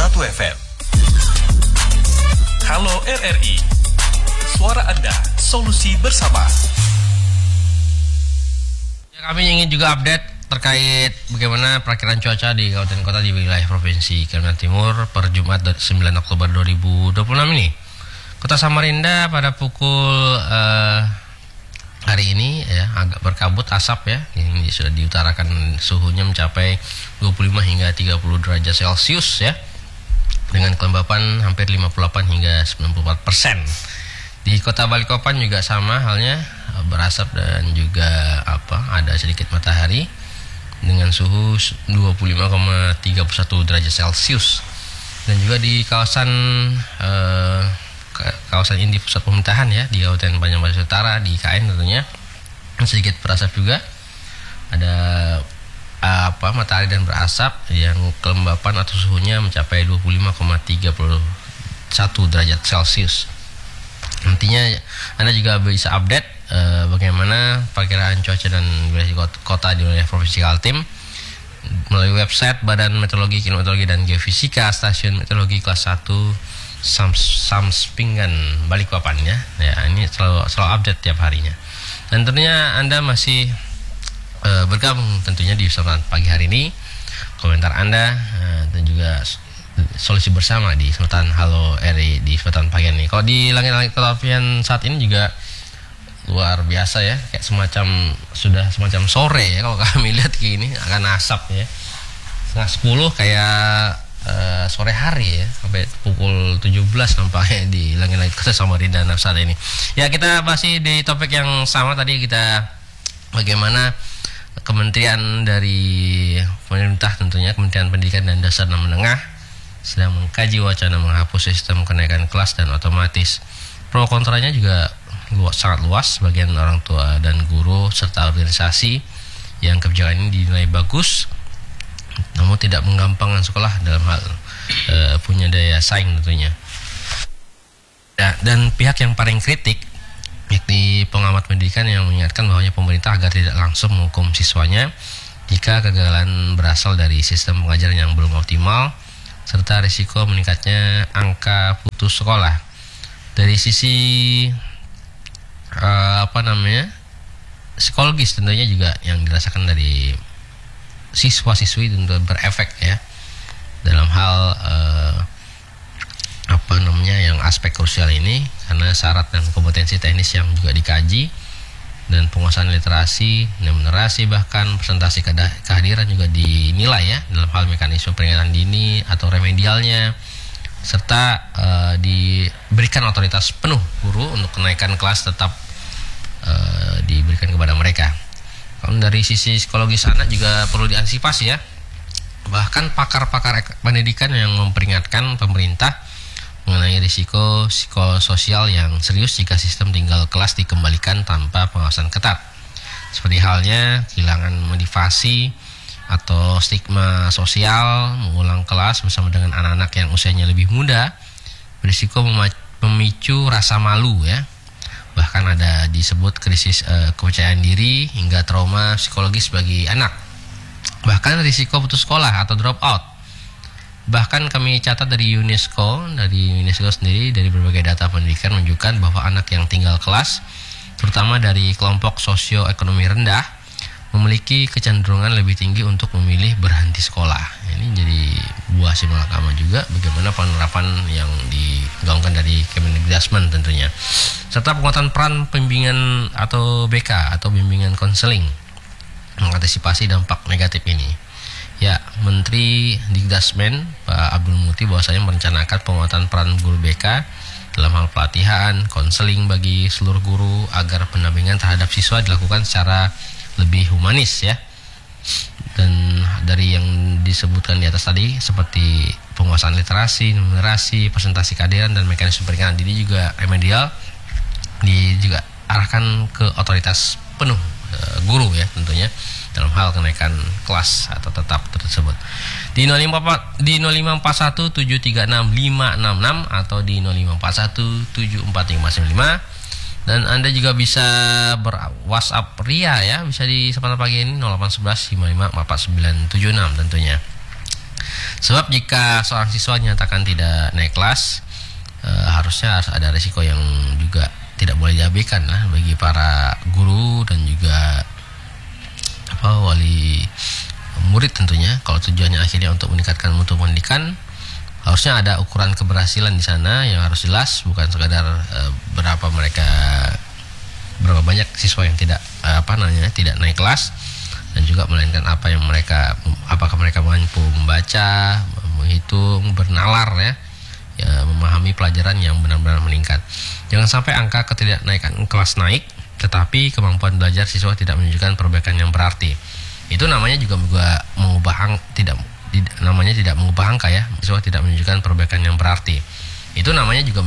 FM. Halo RRI, suara Anda, solusi bersama. Ya, kami ingin juga update terkait bagaimana perakiraan cuaca di kabupaten kota di wilayah Provinsi Kalimantan Timur per Jumat 9 Oktober 2026 ini. Kota Samarinda pada pukul hari ini ya agak berkabut asap ya. Ini sudah diutarakan suhunya mencapai 25 hingga 30 derajat Celcius ya. Dengan kelembapan hampir 58 hingga 94%. Di Kota Balikpapan juga sama halnya, berasap dan juga ada sedikit matahari dengan suhu 25,31 derajat Celcius. Dan juga di kawasan ini pusat pemerintahan ya di Kabupaten Banjar Masin Utara di IKN tentunya sedikit berasap juga, ada matahari dan berasap yang kelembapan atau suhunya mencapai 25,31 derajat Celcius. Nantinya Anda juga bisa update bagaimana perkiraan cuaca dan wilayah kota di wilayah Provinsi Kaltim melalui website Badan Meteorologi, Klimatologi dan Geofisika Stasiun Meteorologi kelas 1 Samspingan Balikpapan ya. Ini selalu update tiap harinya. Dan tentunya Anda masih bergabung tentunya di kesempatan pagi hari ini. Komentar Anda dan juga solusi bersama di kesempatan Halo RI di kesempatan pagi ini. Kalau di langit-langit Kota Alfian saat ini juga luar biasa ya, kayak semacam sore ya. Kalau kami lihat kayak ini akan asap ya. 9:30 kayak sore hari ya, sampai pukul 17 nampaknya di langit-langit Kota Samarinda saat ini. Ya, kita masih di topik yang sama tadi, kita bagaimana kementerian dari pemerintah tentunya, Kementerian Pendidikan dan Dasar dan Menengah sedang mengkaji wacana menghapus sistem kenaikan kelas dan otomatis. Pro kontranya juga sangat luas, bagian orang tua dan guru serta organisasi yang kebijakan ini dinilai bagus, namun tidak menggampangkan sekolah dalam hal punya daya saing tentunya. Dan pihak yang paling kritik yakni pengamat pendidikan yang mengingatkan bahwa pemerintah agar tidak langsung menghukum siswanya jika kegagalan berasal dari sistem pengajaran yang belum optimal serta risiko meningkatnya angka putus sekolah. Dari sisi psikologis tentunya juga yang dirasakan dari siswa-siswi tentu berefek ya dalam hal yang aspek krusial ini, karena syarat dan kompetensi teknis yang juga dikaji dan penguasaan literasi, numerasi bahkan presentasi kehadiran juga dinilai ya dalam hal mekanisme peringatan dini atau remedialnya, serta diberikan otoritas penuh guru untuk kenaikan kelas tetap diberikan kepada mereka. Kalau dari sisi psikologis anak juga perlu diantisipasi ya. Bahkan pakar-pakar pendidikan yang memperingatkan pemerintah mengenai risiko psikososial yang serius jika sistem tinggal kelas dikembalikan tanpa pengawasan ketat. Seperti halnya kehilangan motivasi atau stigma sosial, mengulang kelas bersama dengan anak-anak yang usianya lebih muda, berisiko memicu rasa malu ya. Bahkan ada disebut krisis kepercayaan diri hingga trauma psikologis bagi anak. Bahkan risiko putus sekolah atau drop out. Bahkan kami catat dari UNESCO sendiri, dari berbagai data pendidikan menunjukkan bahwa anak yang tinggal kelas, terutama dari kelompok sosioekonomi rendah, memiliki kecenderungan lebih tinggi untuk memilih berhenti sekolah. Ini jadi buah si malakama juga bagaimana penerapan yang digaungkan dari Kemendikbudrismen tentunya. Serta penguatan peran pembimbingan atau BK atau bimbingan konseling mengantisipasi dampak negatif ini. Ya, Menteri Dikdasmen Pak Abdul Muti bahwasanya merencanakan penguatan peran guru BK dalam hal pelatihan, konseling bagi seluruh guru agar pendampingan terhadap siswa dilakukan secara lebih humanis ya. Dan dari yang disebutkan di atas tadi seperti penguasaan literasi, numerasi, presentasi kehadiran dan mekanisme peringatan dini juga remedial juga arahkan ke otoritas penuh guru ya tentunya dalam hal kenaikan kelas atau tetap tersebut. Di 0541736566 atau di 0541745595. Dan Anda juga bisa ber-WhatsApp Ria ya, bisa di kesempatan pagi ini 0811 55 4976 tentunya. Sebab jika seorang siswa nyatakan tidak naik kelas, harusnya harus ada risiko yang juga tidak boleh diabaikan lah bagi para guru dan juga wali murid tentunya. Kalau tujuannya akhirnya untuk meningkatkan mutu pendidikan, harusnya ada ukuran keberhasilan di sana yang harus jelas, bukan sekadar berapa banyak siswa yang tidak tidak naik kelas, dan juga melainkan apakah mereka mampu membaca, menghitung, bernalar memahami pelajaran yang benar-benar meningkat. Jangan sampai angka ketidaknaikan kelas naik, tetapi kemampuan belajar siswa tidak menunjukkan perbaikan yang berarti. Itu namanya juga tidak mengubah angka ya. Siswa tidak menunjukkan perbaikan yang berarti. Itu namanya juga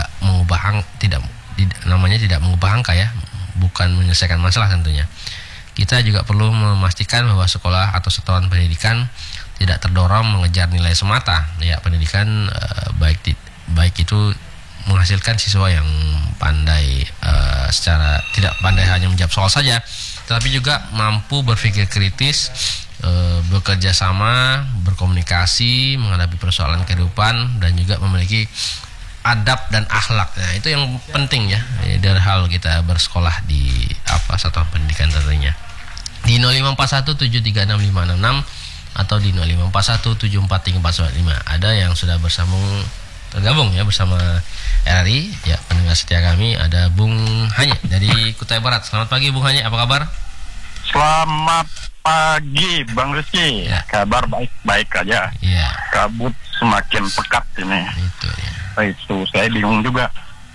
tidak mengubah angka ya, bukan menyelesaikan masalah tentunya. Kita juga perlu memastikan bahwa sekolah atau satuan pendidikan tidak terdorong mengejar nilai semata. Ya, pendidikan baik itu menghasilkan siswa yang pandai secara tidak pandai hanya menjawab soal saja, tetapi juga mampu berpikir kritis, bekerja sama, berkomunikasi, menghadapi persoalan kehidupan, dan juga memiliki adab dan akhlak. Nah, itu yang penting ya dari hal kita bersekolah di satuan pendidikan tentunya. Di 0541736566 atau di 0541743495 ada yang sudah tergabung ya bersama RRI ya, pendengar setia kami. Ada Bung Hanye dari Kutai Barat. Selamat pagi Bung Hanye, apa kabar? Selamat pagi Bang Rizky ya. Kabar baik aja ya. Kabut semakin pekat ini itu saya bingung juga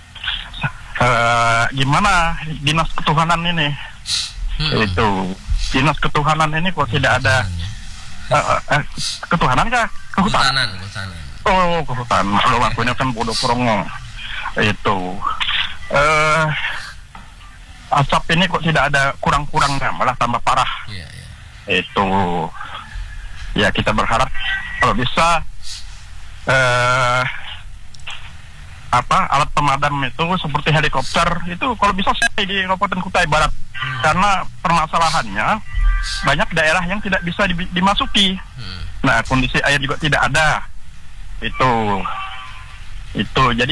gimana dinas ketuhanan ini itu dinas ketuhanan ini kok tidak ada ketuhanan kah? Kehutanan. Oh, kehutanan. Kalau aku ini kan bodoh perongo. Itu asap ini kok tidak ada kurang-kurangnya, malah tambah parah. Iya. Itu ya, kita berharap kalau bisa alat pemadam itu seperti helikopter itu kalau bisa di Kabupaten Kutai Barat, karena permasalahannya banyak daerah yang tidak bisa dimasuki. Nah, kondisi air juga tidak ada. Itu jadi